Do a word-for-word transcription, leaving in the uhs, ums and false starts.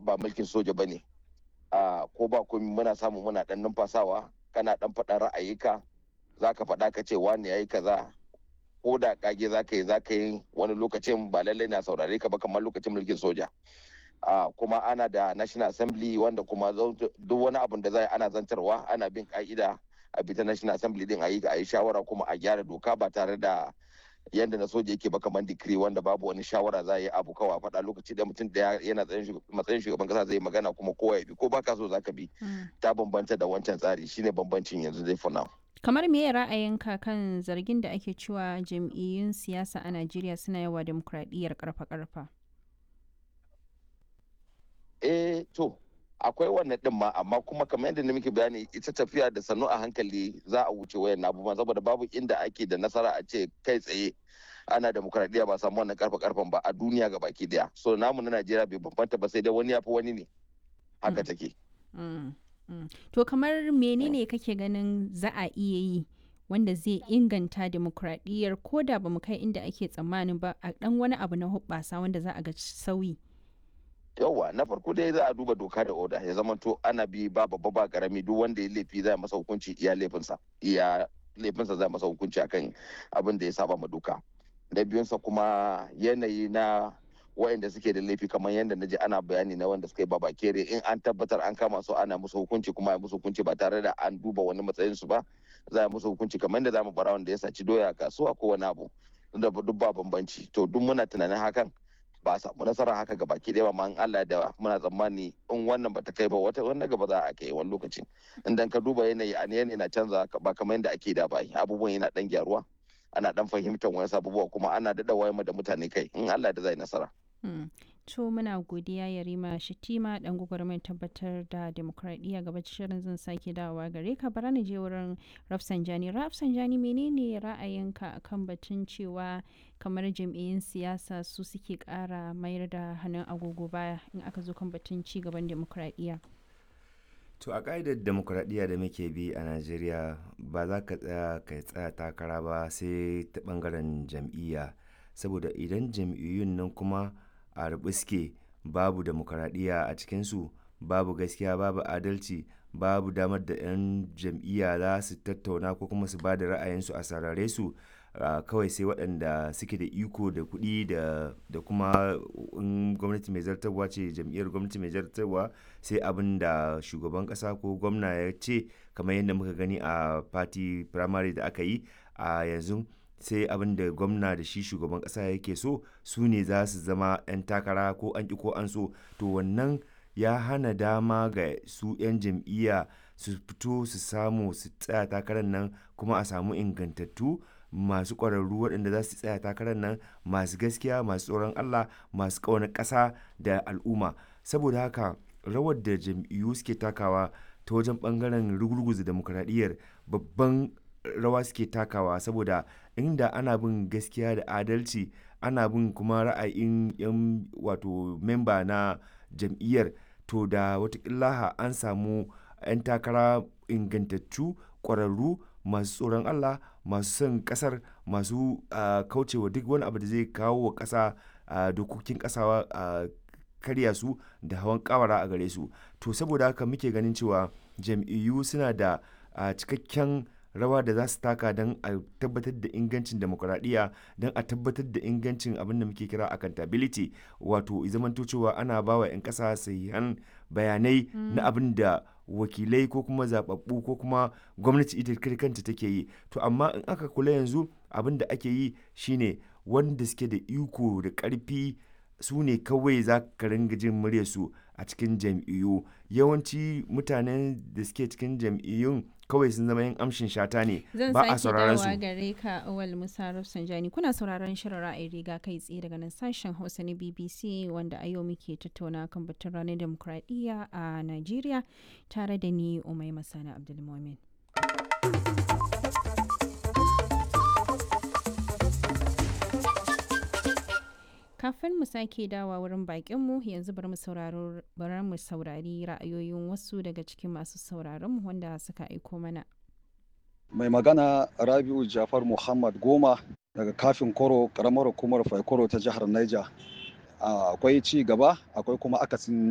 ba mulkin soja ba ne. Ko ba komai muna samu muna ɗan numfasawa, kana ɗan faɗa ra'ayika, za ka faɗa ka ce wani ya yi kaza, ko da kage za ka yi za ka yi wani lokacin ba lallai na saurare ka ba kamar lokacin mulkin soja. Kuma ana da National Assembly wanda kuma duk wani abun da za a yi ana zantarwa, ana bin ka'ida a bita National Assembly din a yi a yi shawara kuma a gyara doka ba tare da yadda na soja yake ba kamar decree wanda babu wani shawara za a yi abu kawai faɗa lokaci da mutum da yana matsayin shugaban kasa zai magana kuma kowa ya bi ko baka so zaka bi. Ta bambanta da wancan tsari, shine bambancin yanzu dai for now. Kamar me ra'ayinka kan zargin da ake cewa jam'iyyun siyasa a Najeriya suna yawa demokradiyyar karfa-karfa? Eh to akwai wannan din ma, amma kuma kamar yadda na muke bayani ita tafiya da sannu a hankali za a wuce wayan abubuwan, saboda babu inda ake da nasara a ce kai tsaye ana demokradiyya ba samu wannan karfa karfan ba a duniya ga baki daya. So namu na Najeriya bai bambanta ba, sai dai wani ya fi wani ne, haka take. To kamar menene kake ganin za a iya yi wanda zai inganta demokradiyyar ko da ba mu kai inda ake tsammanin ba, a dan wani abu na hubbasa wanda za a ga sauyi? Yawwa, na farko dai za a duba doka da oda, ya zama to ana bi ba babba ba karami, duk wanda ya laifi za masa hukunci iya laifinsa iya laifinsa za masa hukunci akan abin da ya saba ma doka. Da biyunsa kuma yanayi na waɗanda suke da laifi, kamar yadda na ji ana bayani na wanda suka yi babakere, in an tabbatar an kama su ana musu hukunci kuma ya musu hukunci ba tare da an duba wani matsayin su ba, za a musu hukunci kamar yadda za mu bara wanda ya saci doya a kasuwa ko wani abu, da duk ba bambanci. To duk muna tunanin hakan ba a samu nasara haka ga baki ɗaya ba, amma in Allah da muna tsammani in wannan bata kai ba wata wannan gaba za a kai wani lokacin. Idan ka duba yanayi a yanayi na canza ba kamar yadda ake da bai, abubuwan yana dan gyaruwa, ana dan fahimtar wasu abubuwa kuma ana daɗa wayar da mutane kai, in Allah da zai nasara. To muna godiya Yarima Shatima dan gwagwarmayar tabbatar da demokradiyya. Gaba shirin zan sake dawowa gare ka, bara ni je wurin Rafsanjani. Rafsanjani, menene ra'ayinka akan batun cewa kamar jam'iyyun siyasa su suke kara mayar da hannun agogo baya in aka zo kan batun ci gaban demokradiyya? To a ƙa'idar demokradiyya da muke bi a Najeriya ba za ka tsaya ka tsaya takara ba sai ta ɓangaren jam'iyya, saboda idan jam'iyyun nan kuma a rubuske babu demokradiyya a cikinsu, babu gaskiya, babu adalci, babu damar da 'yan jam'iyya za su tattauna ko kuma su ba da ra'ayinsu a sarare su, kawai sai waɗanda suke da iko da kuɗi da kuma in gwamnati mai zartarwa ce, jam'iyyar gwamnati mai zartarwa, sai abin da shugaban ƙasa ko gwamna ya ce, kamar yadda muka gani a party primary da aka yi a yanzu, sai abin da gwamna da shi shugaban ƙasa yake so su ne za su zama 'yan takara ko an ƙi ko an so. To wannan ya hana dama ga su 'yan jam'iyya su fito su samu su tsaya takarar nan, kuma a samu ingantattu masu ƙwararru waɗanda za su tsaya takarar nan, masu gaskiya, masu tsoron Allah, masu ƙaunar ƙasa da al'umma. Saboda haka rawar da jam'iyyu suke takawa ta wajen ɓangaren rugurguza demokradiyyar babban rawa suke takawa, saboda inda ana bin gaskiya da adalci, ana bin kuma ra'ayin 'yan wato memba na jam'iyyar, to da watakila an samu 'yan takara ingantattu, ƙwararru, masu tsoron Allah, masu son ƙasar, masu uh, kaucewa duk wani abu da zai kawo wa ƙasa uh, dokokin ƙasa uh, karya su da hawan ƙawara a gare su. To saboda haka muke ganin cewa jam'iyyu suna da uh, cikakken rawa da za su taka don a tabbatar da ingancin demokuraɗiyya, don a tabbatar da ingancin abin da muke kira accountability, wato zamanto cewa ana ba wa 'yan ƙasa sahihan bayanai mm. na abin da wakilai ko kuma zaɓaɓɓu ko kuma gwamnati ita kanta take yi. To amma in aka kula yanzu abin da ake yi shine wanda suke da iko da ƙarfi su ne kawai za ka ringa jin muryarsu a cikin jam'iyyu. Yawanci mutanen da suke cikin jam'iyyun kawai sun zama yin amshin shata ne, ba a sauraron su. Zan sake dawowa gare ka Awal Musa Rafsanjani. Kuna sauraron shirin ra'ayi riga kai tsaye daga nan sashen Hausa na B B C, wanda a yau muke tattauna kan batun ranar demokradiyya a Najeriya tare da ni Umaima Sani Abdulmumin. Kafin mu sake dawa wurin bakinmu, yanzu bari mu saurari ra'ayoyin wasu daga cikin masu sauraronmu wanda suka aiko mana. Mai magana Rabi'u Jafar Muhammad Goma daga kafin Koro, karamar hukumar Faikoro ta jihar Niger. Akwai ci gaba, akwai kuma akasin